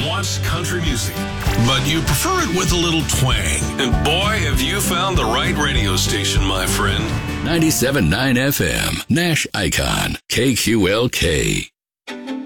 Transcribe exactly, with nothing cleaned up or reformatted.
wants country music, but you prefer it with a little twang. And boy, have you found the right radio station, my friend. ninety-seven point nine F M, Nash Icon, K Q L K.